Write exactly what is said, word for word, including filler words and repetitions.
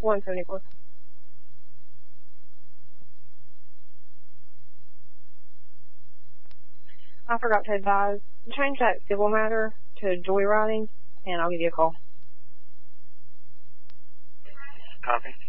one seventy-four. I forgot to advise. Change that civil matter to joyriding, and I'll give you a call. Copy.